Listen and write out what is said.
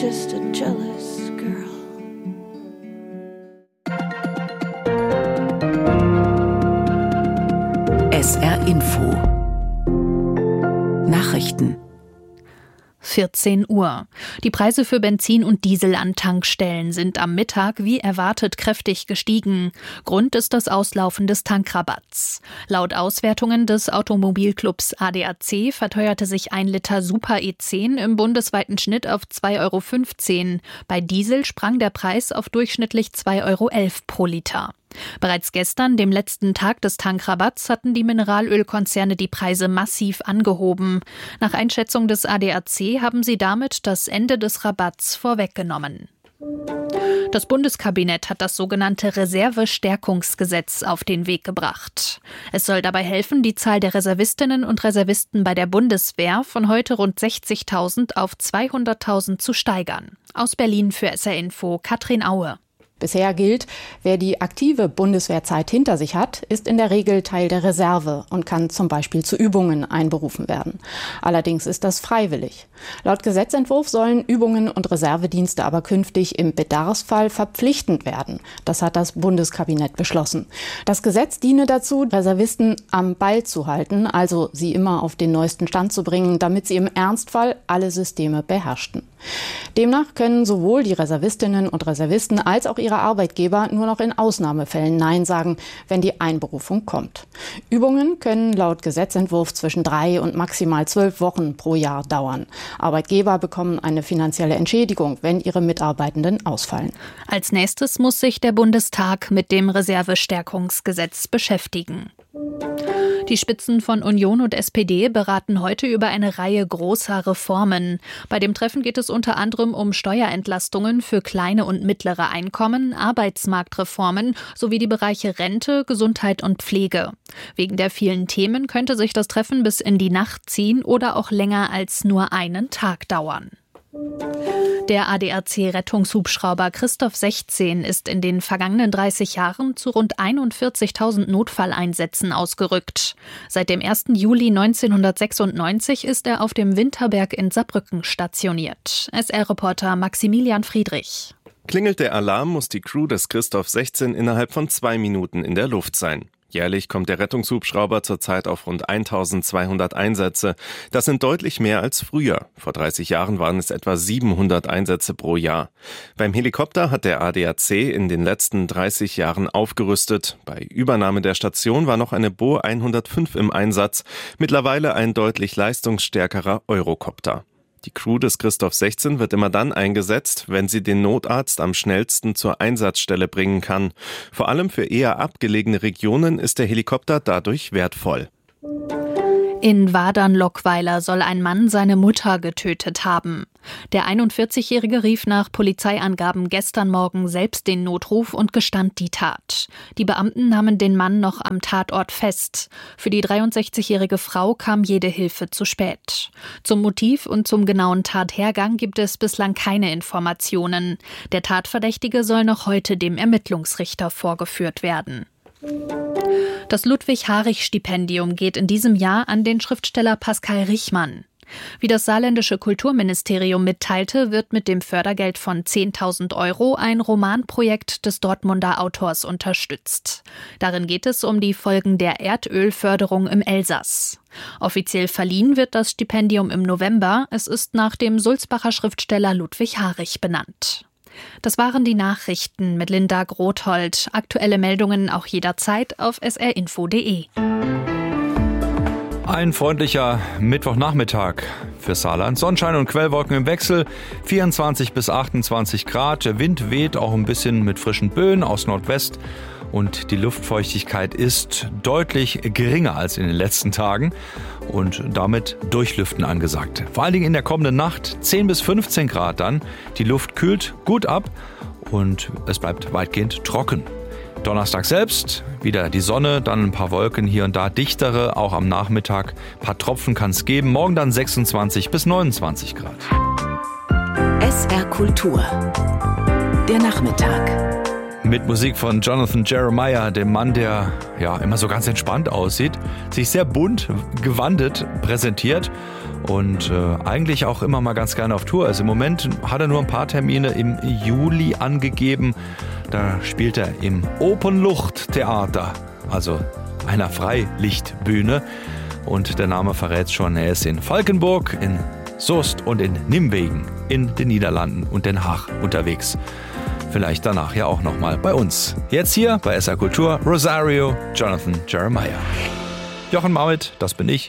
just a jealous girl. SR Info Nachrichten 14 Uhr. Die Preise für Benzin und Diesel an Tankstellen sind am Mittag wie erwartet kräftig gestiegen. Grund ist das Auslaufen des Tankrabatts. Laut Auswertungen des Automobilclubs ADAC verteuerte sich 1 Liter Super E10 im bundesweiten Schnitt auf 2,15 €. Bei Diesel sprang der Preis auf durchschnittlich 2,11 € pro Liter. Bereits gestern, dem letzten Tag des Tankrabatts, hatten die Mineralölkonzerne die Preise massiv angehoben. Nach Einschätzung des ADAC haben sie damit das Ende des Rabatts vorweggenommen. Das Bundeskabinett hat das sogenannte Reservestärkungsgesetz auf den Weg gebracht. Es soll dabei helfen, die Zahl der Reservistinnen und Reservisten bei der Bundeswehr von heute rund 60.000 auf 200.000 zu steigern. Aus Berlin für SR Info Katrin Aue. Bisher gilt, wer die aktive Bundeswehrzeit hinter sich hat, ist in der Regel Teil der Reserve und kann zum Beispiel zu Übungen einberufen werden. Allerdings ist das freiwillig. Laut Gesetzentwurf sollen Übungen und Reservedienste aber künftig im Bedarfsfall verpflichtend werden. Das hat das Bundeskabinett beschlossen. Das Gesetz diene dazu, Reservisten am Ball zu halten, also sie immer auf den neuesten Stand zu bringen, damit sie im Ernstfall alle Systeme beherrschten. Demnach können sowohl die Reservistinnen und Reservisten als auch ihre Arbeitgeber nur noch in Ausnahmefällen Nein sagen, wenn die Einberufung kommt. Übungen können laut Gesetzentwurf zwischen 3 und maximal 12 Wochen pro Jahr dauern. Arbeitgeber bekommen eine finanzielle Entschädigung, wenn ihre Mitarbeitenden ausfallen. Als nächstes muss sich der Bundestag mit dem Reservestärkungsgesetz beschäftigen. Die Spitzen von Union und SPD beraten heute über eine Reihe großer Reformen. Bei dem Treffen geht es unter anderem um Steuerentlastungen für kleine und mittlere Einkommen, Arbeitsmarktreformen sowie die Bereiche Rente, Gesundheit und Pflege. Wegen der vielen Themen könnte sich das Treffen bis in die Nacht ziehen oder auch länger als nur einen Tag dauern. Der ADAC-Rettungshubschrauber Christoph 16 ist in den vergangenen 30 Jahren zu rund 41.000 Notfalleinsätzen ausgerückt. Seit dem 1. Juli 1996 ist er auf dem Winterberg in Saarbrücken stationiert. SR-Reporter Maximilian Friedrich. Klingelt der Alarm, muss die Crew des Christoph 16 innerhalb von 2 Minuten in der Luft sein. Jährlich kommt der Rettungshubschrauber zurzeit auf rund 1.200 Einsätze. Das sind deutlich mehr als früher. Vor 30 Jahren waren es etwa 700 Einsätze pro Jahr. Beim Helikopter hat der ADAC in den letzten 30 Jahren aufgerüstet. Bei Übernahme der Station war noch eine Bo 105 im Einsatz, mittlerweile ein deutlich leistungsstärkerer Eurocopter. Die Crew des Christoph 16 wird immer dann eingesetzt, wenn sie den Notarzt am schnellsten zur Einsatzstelle bringen kann. Vor allem für eher abgelegene Regionen ist der Helikopter dadurch wertvoll. In Wadern-Lockweiler soll ein Mann seine Mutter getötet haben. Der 41-Jährige rief nach Polizeiangaben gestern Morgen selbst den Notruf und gestand die Tat. Die Beamten nahmen den Mann noch am Tatort fest. Für die 63-jährige Frau kam jede Hilfe zu spät. Zum Motiv und zum genauen Tathergang gibt es bislang keine Informationen. Der Tatverdächtige soll noch heute dem Ermittlungsrichter vorgeführt werden. Das Ludwig-Harich-Stipendium geht in diesem Jahr an den Schriftsteller Pascal Richmann. Wie das saarländische Kulturministerium mitteilte, wird mit dem Fördergeld von 10.000 € ein Romanprojekt des Dortmunder Autors unterstützt. Darin geht es um die Folgen der Erdölförderung im Elsass. Offiziell verliehen wird das Stipendium im November. Es ist nach dem Sulzbacher Schriftsteller Ludwig Harich benannt. Das waren die Nachrichten mit Linda Grothold. Aktuelle Meldungen auch jederzeit auf srinfo.de. Ein freundlicher Mittwochnachmittag für Saarland. Sonnenschein und Quellwolken im Wechsel, 24 bis 28 Grad. Der Wind weht auch ein bisschen mit frischen Böen aus Nordwest. Und die Luftfeuchtigkeit ist deutlich geringer als in den letzten Tagen und damit Durchlüften angesagt. Vor allen Dingen in der kommenden Nacht 10 bis 15 Grad dann. Die Luft kühlt gut ab und es bleibt weitgehend trocken. Donnerstag selbst wieder die Sonne, dann ein paar Wolken hier und da, dichtere, auch am Nachmittag. Ein paar Tropfen kann es geben. Morgen dann 26 bis 29 Grad. SR Kultur. Der Nachmittag. Mit Musik von Jonathan Jeremiah, dem Mann, der ja immer so ganz entspannt aussieht, sich sehr bunt gewandet präsentiert und eigentlich auch immer mal ganz gerne auf Tour. Also im Moment hat er nur ein paar Termine im Juli angegeben. Da spielt er im Openlucht-Theater, also einer Freilichtbühne. Und der Name verrät schon, er ist in Valkenburg, in Soest und in Nimwegen in den Niederlanden und Den Haag unterwegs. Vielleicht danach ja auch nochmal bei uns. Jetzt hier bei SR Kultur, Rosario, Jonathan Jeremiah. Jochen Marmit, das bin ich.